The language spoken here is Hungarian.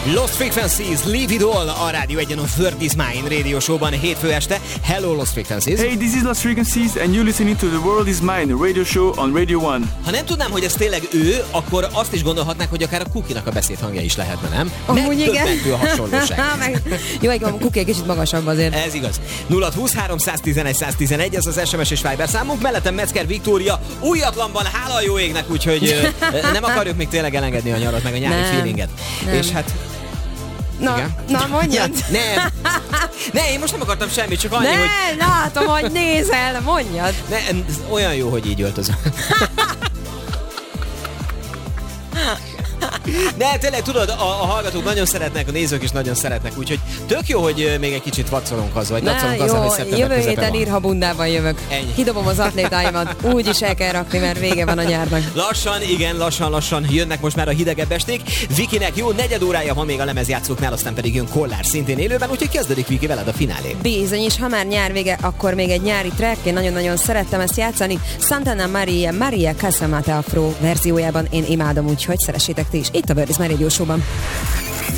Lost Frequencies, Leave It All a Rádió Egyen a World is Mine Radio Showban hétfő este. Hello Lost Frequencies. Hey, this is Lost Frequencies and you're listening to the World is Mine Radio Show on Radio 1. Ha nem tudnám, hogy ez tényleg ő, akkor azt is gondolhatnák, hogy akár a Cookie-nak a beszédhangja is lehetne, nem? Amúgy igen. Megdöbbentő a hasonlóság. Jó, a Cookie egy kicsit magasabb azért. Ez igaz. 0-20-3 111 111, ez az SMS és Viber számunk. Mellettem Metzger Viktória újatlanban, hála jó égnek, úgyhogy nem akarjuk még tényleg elengedni a nyarat, meg a nyári feelinget. És hát Na, mondjad. Ne, én most nem akartam semmit, csak annyi, hogy... látom, hogy nézel, mondjad. Olyan jó, hogy így öltözöm. De tényleg tudod, a hallgatók nagyon szeretnek, a nézők is nagyon szeretnek, úgyhogy tök jó, hogy még egy kicsit vaccolunk azzal, hogy szeptember jövő héten írhabundában jövök. Ennyi. Kidobom az atlétáimat, úgy is el kell rakni, mert vége van a nyárnak. Lassan jönnek most már a hidegebb esték. Vikinek jó negyed órája van még a lemezjátszóknál, aztán pedig jön Kollár szintén élőben, úgyhogy kezdődik Viki veled a finálé. Bizony, és ha már nyár vége, akkor még egy nyári track, én nagyon-nagyon szerettem ezt játszani. Santana Maria Casamata Afro verziójában én imádom, úgyhogy szeressétek ti is. Itt a World is Mine Radio Show-ban.